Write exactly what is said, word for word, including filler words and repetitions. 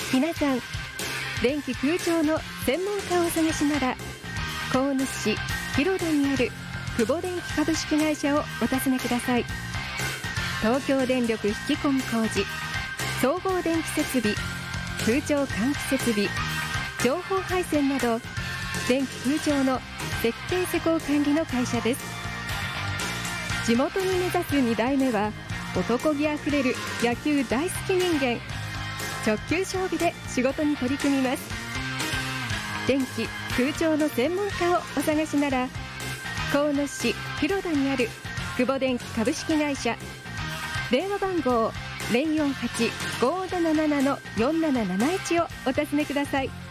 皆さん、電気空調の専門家をお探しなら、鴻巣市広田にある久保電気株式会社をお尋ねください。東京電力引き込み工事、総合電気設備、空調換気設備、情報配線など、電気空調の設計施工管理の会社です。地元に目指すに代目は、男気あふれる野球大好き人間。直球勝負で仕事に取り組みます。電気空調の専門家をお探しなら、鴻巣市広田にある久保電気株式会社、電話番号 ゼロよんはち ごーななな よんなななないち をお尋ねください。